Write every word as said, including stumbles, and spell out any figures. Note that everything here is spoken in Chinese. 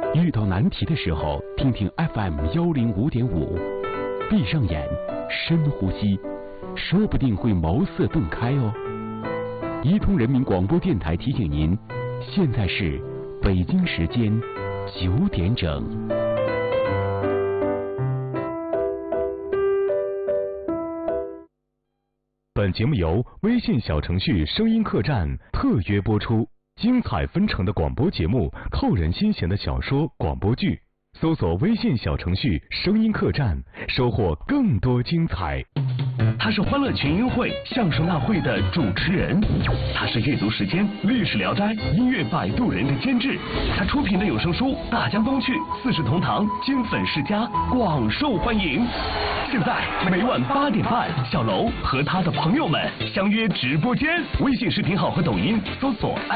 遇到难题的时候，听听 F M 幺零五点五，闭上眼，深呼吸，说不定会茅塞顿开哦。一通人民广播电台提醒您，现在是北京时间九点整。本节目由微信小程序声音客栈特约播出。精彩纷呈的广播节目，扣人心弦的小说、广播剧，搜索微信小程序声音客栈，收获更多精彩。 他是欢乐群英会相声大会的主持人，他是阅读时间、历史聊斋、音乐摆渡人的监制，他出品的有声书《大江东去》《四世同堂》《金粉世家》广受欢迎。现在每晚八点半，小楼和他的朋友们相约直播间，微信视频号和抖音搜索